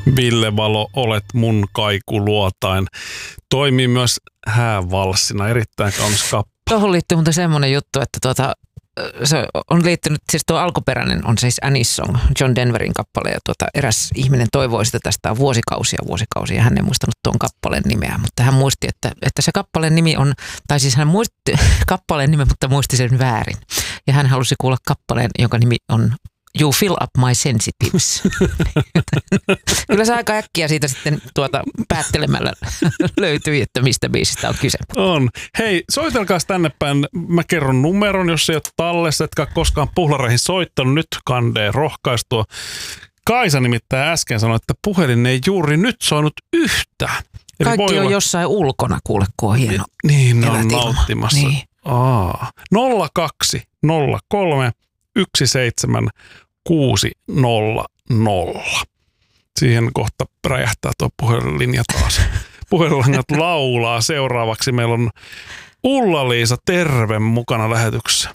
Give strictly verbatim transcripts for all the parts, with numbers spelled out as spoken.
Ville Valo, olet mun kaikuluotain. Toimii myös häävalssina, erittäin kaunis kappale. Tuohon liittyy muuten semmoinen juttu, että tuota, se on liittynyt, siis tuo alkuperäinen on siis Annie's Song, John Denverin kappale, ja tuota, eräs ihminen toivoi sitä tästä on vuosikausia vuosikausia. Hän ei muistanut tuon kappaleen nimeä, mutta hän muisti, että, että se kappaleen nimi on, tai siis hän muisti kappaleen nimen, mutta muisti sen väärin. Ja hän halusi kuulla kappaleen, jonka nimi on You Fill Up My Sensitives. Kyllä se aika äkkiä siitä sitten tuota päättelemällä löytyi, että mistä biisistä on kyse. On. Hei, soitelkaas tänne päin. Mä kerron numeron, jos ei ole tallessa, etkä koskaan puhlareihin soittanut. Nyt kandee rohkaistua. Kaisa nimittäin äsken sanoi, että puhelin ei juuri nyt soinut yhtään. Eli kaikki on olla jossain ulkona, kuule, kun on hieno. Niin, ne on nauttimassa. Niin. Aa. nolla kaksi nolla kolme yksi seitsemän kuusi nolla nolla. Siihen kohta räjähtää tuo puhelinlinja taas. Puhelinlangat laulaa. Seuraavaksi meillä on Ulla-Liisa, terve, mukana lähetyksessä.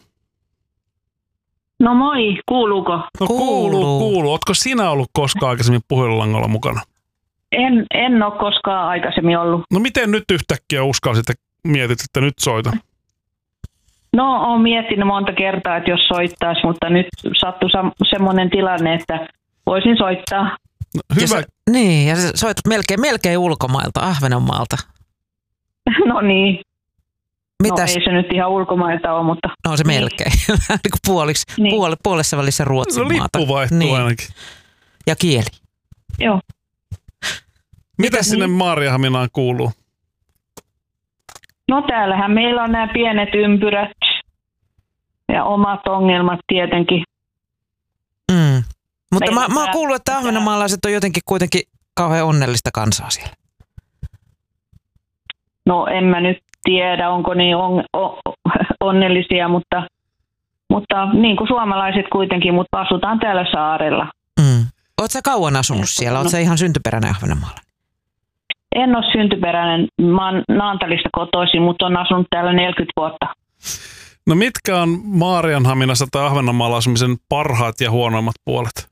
No moi, kuuluuko? No kuuluu, kuuluu. Ootko sinä ollut koskaan aikaisemmin puhelinlangalla mukana? En, en ole koskaan aikaisemmin ollut. No miten nyt yhtäkkiä uskalsit ja mietit, että nyt soitan? No, olen miettinyt monta kertaa, että jos soittaisi, mutta nyt sattui semmoinen tilanne, että voisin soittaa. No, hyvä. Ja sä, niin, ja sä soitat melkein, melkein ulkomailta, Ahvenanmaalta. No niin. Mitäs? No ei se nyt ihan ulkomailta ole, mutta no se niin. Melkein. Niin kuin puoliksi, niin. puole, puolessa välissä Ruotsin no, maata. Lippu vaihtuu niin. Ainakin. Ja kieli. Joo. Mitä niin. Sinne Maarianhaminaan kuuluu? No täällähän meillä on nämä pienet ympyrät ja omat ongelmat tietenkin. Mm. Mutta mä, mä oon kuullut, että ahvenanmaalaiset on jotenkin kuitenkin kauhean onnellista kansaa siellä. No en mä nyt tiedä, onko niin on, o, onnellisia, mutta, mutta niin kuin suomalaiset kuitenkin, mutta asutaan täällä saarella. Mm. Oot sä kauan asunut siellä? Oot sä ihan syntyperäinen ahvenanmaalainen? En ole syntyperäinen. Mä oon Naantalista kotoisin, mutta on asunut täällä neljäkymmentä vuotta. No mitkä on Maarianhaminassa tai Ahvenanmaalla asumisen parhaat ja huonoimmat puolet?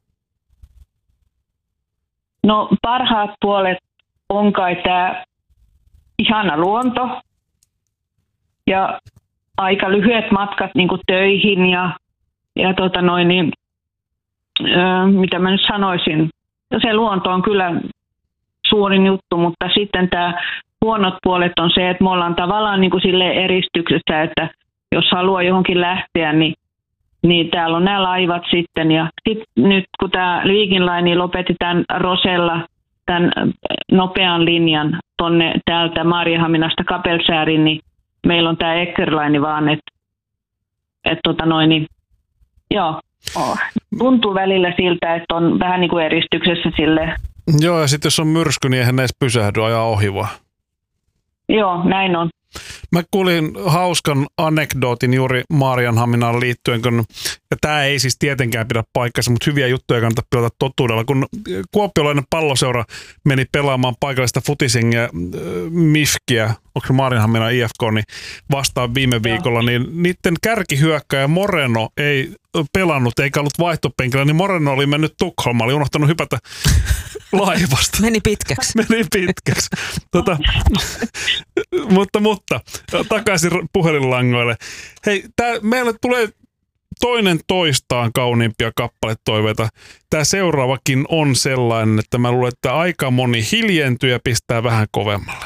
No parhaat puolet on kai tämä ihana luonto ja aika lyhyet matkat niin kuin töihin ja, ja tota noin, niin, ö, mitä mä nyt sanoisin. Se luonto on kyllä suurin juttu, mutta sitten tämä huonot puolet on se, että me ollaan tavallaan niin kuin silleen eristyksessä, että jos haluaa johonkin lähteä, niin, niin täällä on nämä laivat sitten. Ja sit nyt kun tämä Viking Line lopetti tämän Rosella, tämän nopean linjan tonne täältä Maarianhaminasta Kapellskäriin, niin meillä on tämä Eckerline vaan, että et tota noin, niin joo, oh, tuntuu välillä siltä, että on vähän niin kuin eristyksessä silleen. Joo, ja sitten jos on myrsky, niin eihän ne edes pysähdy, ajaa ohi vaan. Joo, näin on. Mä kuulin hauskan anekdootin juuri Maarianhaminaan liittyen, kun, ja tämä ei siis tietenkään pidä paikkansa, mutta hyviä juttuja kannattaa pilata totuudella. Kun kuopiolainen palloseura meni pelaamaan paikallista futisingia, äh, Mifkiä, onko se Maarianhaminan I F K, niin vastaan viime viikolla, niin niiden kärkihyökkäjä Moreno ei pelannut eikä ollut vaihtopenkillä, niin Moreno oli mennyt Tukholmaan, oli unohtanut hypätä laivasta. Meni pitkäksi. Meni pitkäksi. Tota, mutta, mutta takaisin puhelinlangoille. Hei, tää, meille tulee toinen toistaan kauniimpia kappaletoiveita. Tämä seuraavakin on sellainen, että mä luulen, että aika moni hiljentyy ja pistää vähän kovemmalle.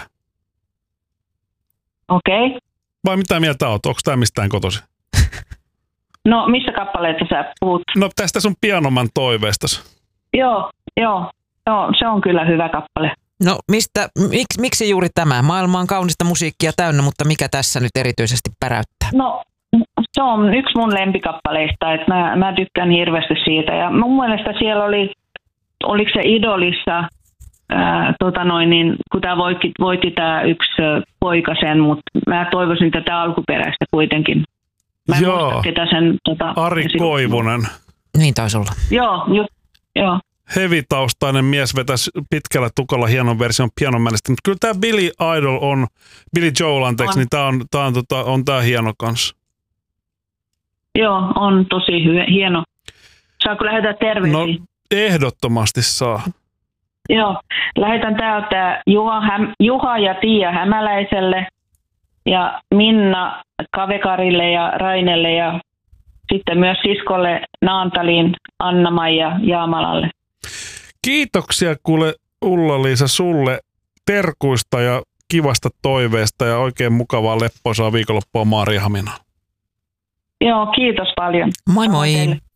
Okei. Okay. Vai mitä mieltä oot? Onko tämä mistään kotoisin? No, mistä kappaleita sä puhut? No, tästä sun pianoman toiveestasi. Joo, joo. Joo, se on kyllä hyvä kappale. No, mistä, miksi, miksi juuri tämä? Maailma on kaunista musiikkia täynnä, mutta mikä tässä nyt erityisesti päräyttää? No, se on yksi mun lempikappaleista, että mä, mä tykkään hirveästi siitä. Ja mun mielestä siellä oli, oliko se Idolissa, ää, tota noin, niin, kun tämä voitti, voitti tämä yksi poika sen, mutta mä toivoisin tätä alkuperäistä kuitenkin. Mä en Joo. muista, ketä sen... Tota, Ari Koivunen. Niin taisi olla. Joo, ju, joo. Heavy-taustainen mies vetäisi pitkällä tukalla hienon version pianomäistä, mutta kyllä tämä Billy Idol on, Billy Joel anteeksi, on. Niin tämä on, tää on, tota, on tää hieno kanssa. Joo, on tosi hyvä, hieno. Saanko lähettää terveisiä? No ehdottomasti saa. Joo, lähetän täältä Juha, Häm, Juha ja Tiia Hämäläiselle ja Minna Kavekarille ja Rainelle ja sitten myös siskolle Naantaliin, Anna-Maija Jaamalalle. Kiitoksia kuule Ulla-Liisa sulle terkuista ja kivasta toiveesta ja oikein mukavaa leppoisaa viikonloppua Maarianhaminaan. Joo, kiitos paljon. Moi moi.